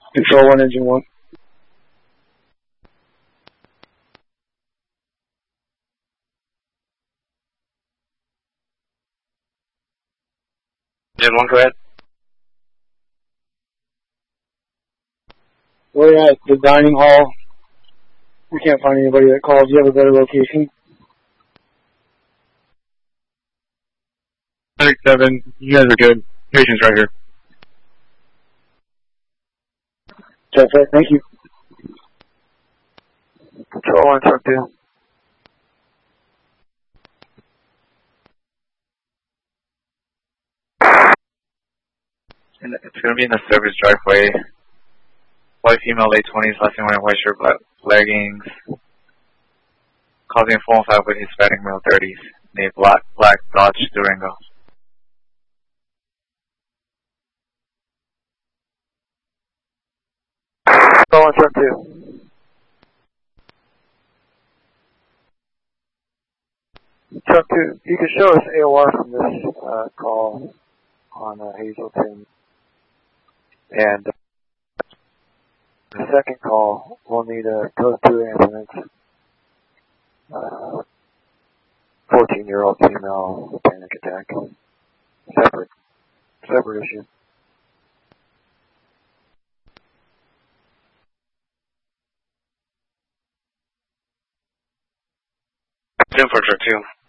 Control 1, engine 1. Engine 1, go ahead. We're at the dining hall. We can't find anybody that calls. Do you have a better location? 7, you guys are good. Patient's right here. Perfect, thank you. Control 1, truck 2. And it's going to be in the service driveway. White female, late 20s, last name white shirt, black leggings. Causing 415 with Hispanic male 30s. Named black Dodge Durango. Control 1, truck 2. Truck 2, you can show us AOR from this call on Hazelton. And the second call, we'll need a code 2 ambulance. 14-year-old female panic attack. Separate issue. 10 for truck 2.